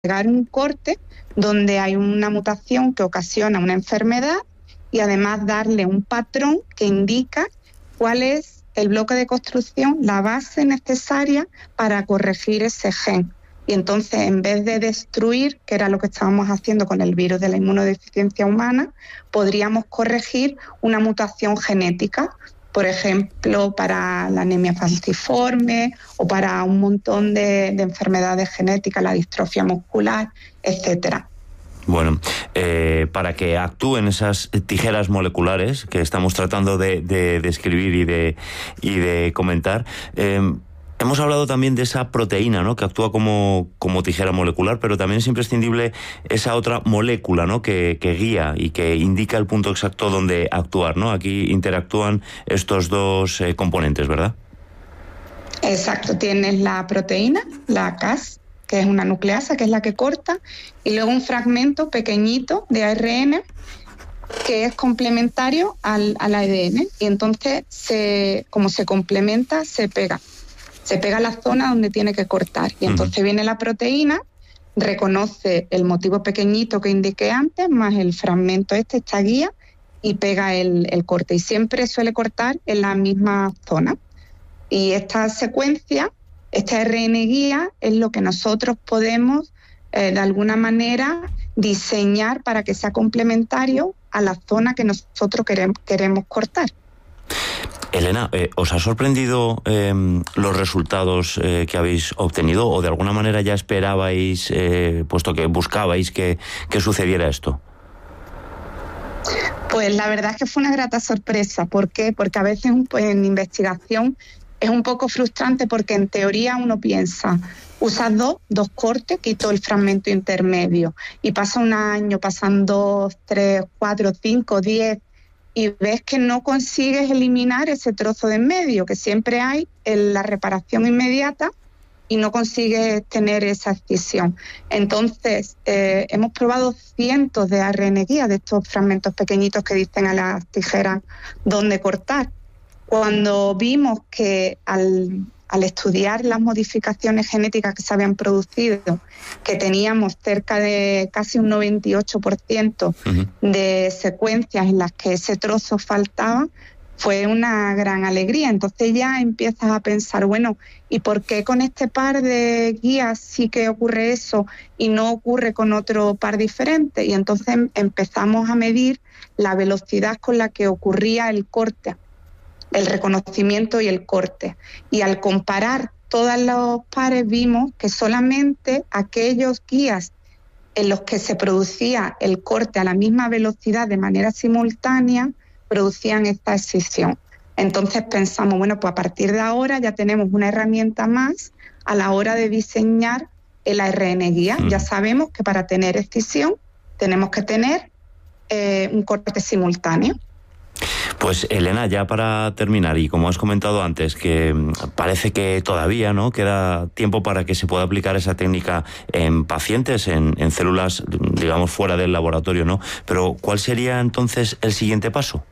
pegar un corte donde hay una mutación que ocasiona una enfermedad y además darle un patrón que indica cuál es el bloque de construcción, la base necesaria para corregir ese gen. Y entonces, en vez de destruir, que era lo que estábamos haciendo con el virus de la inmunodeficiencia humana, podríamos corregir una mutación genética, por ejemplo, para la anemia falciforme o para un montón de enfermedades genéticas, la distrofia muscular, etcétera. Bueno, para que actúen esas tijeras moleculares que estamos tratando de describir y de comentar, hemos hablado también de esa proteína, ¿no?, que actúa como tijera molecular, pero también es imprescindible esa otra molécula, ¿no?, que guía y que indica el punto exacto donde actuar, ¿no? Aquí interactúan estos dos componentes, ¿verdad? Exacto, tienes la proteína, la Cas, que es una nucleasa, que es la que corta, y luego un fragmento pequeñito de ARN que es complementario al ADN, y entonces, como se complementa, se pega a la zona donde tiene que cortar, y entonces viene la proteína, reconoce el motivo pequeñito que indiqué antes, más el fragmento esta guía, y pega el corte, y siempre suele cortar en la misma zona. Y esta secuencia, este ARN guía, es lo que nosotros podemos, de alguna manera, diseñar para que sea complementario a la zona que nosotros queremos cortar. Elena, ¿os ha sorprendido los resultados que habéis obtenido, o de alguna manera ya esperabais, puesto que buscabais que sucediera esto? Pues la verdad es que fue una grata sorpresa. ¿Por qué? Porque a veces en investigación es un poco frustrante, porque en teoría uno piensa, usas dos cortes, quito el fragmento intermedio, y pasa un año, pasan 2, 3, 4, 5, 10, y ves que no consigues eliminar ese trozo de en medio, que siempre hay en la reparación inmediata, y no consigues tener esa escisión. Entonces, hemos probado cientos de ARN guía, de estos fragmentos pequeñitos que dicen a las tijeras dónde cortar. Cuando vimos que al estudiar las modificaciones genéticas que se habían producido, que teníamos cerca de casi un 98% de secuencias en las que ese trozo faltaba, fue una gran alegría. Entonces ya empiezas a pensar, bueno, ¿y por qué con este par de guías sí que ocurre eso y no ocurre con otro par diferente? Y entonces empezamos a medir la velocidad con la que ocurría el corte, el reconocimiento y el corte. Y al comparar todos los pares vimos que solamente aquellos guías en los que se producía el corte a la misma velocidad de manera simultánea producían esta escisión. Entonces pensamos, bueno, pues a partir de ahora ya tenemos una herramienta más a la hora de diseñar el ARN guía. Ya sabemos que para tener escisión tenemos que tener un corte simultáneo. Pues Elena, ya para terminar, y como has comentado antes, que parece que todavía no queda tiempo para que se pueda aplicar esa técnica en pacientes, en células, digamos, fuera del laboratorio, ¿no? Pero ¿cuál sería entonces el siguiente paso?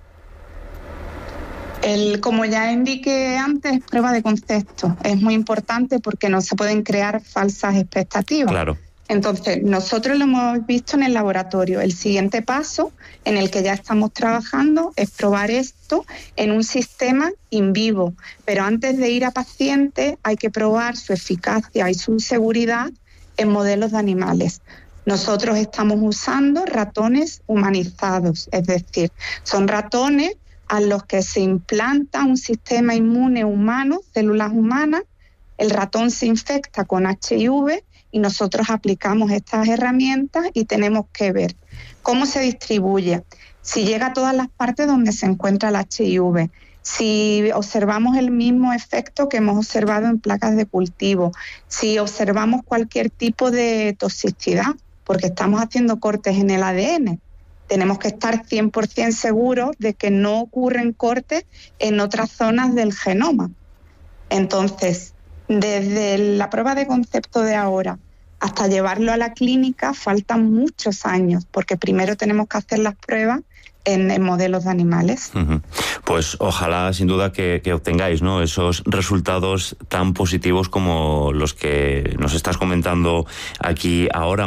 Como ya indiqué antes, prueba de concepto. Es muy importante porque no se pueden crear falsas expectativas. Claro. Entonces, nosotros lo hemos visto en el laboratorio. El siguiente paso en el que ya estamos trabajando es probar esto en un sistema in vivo. Pero antes de ir a pacientes hay que probar su eficacia y su seguridad en modelos de animales. Nosotros estamos usando ratones humanizados, es decir, son ratones a los que se implanta un sistema inmune humano, células humanas, el ratón se infecta con HIV y nosotros aplicamos estas herramientas y tenemos que ver cómo se distribuye, si llega a todas las partes donde se encuentra el HIV, si observamos el mismo efecto que hemos observado en placas de cultivo, si observamos cualquier tipo de toxicidad, porque estamos haciendo cortes en el ADN. Tenemos que estar 100% seguros de que no ocurren cortes en otras zonas del genoma. Entonces, desde la prueba de concepto de ahora hasta llevarlo a la clínica faltan muchos años, porque primero tenemos que hacer las pruebas en modelos de animales. Pues ojalá, sin duda, que obtengáis, ¿no?, esos resultados tan positivos como los que nos estás comentando aquí ahora.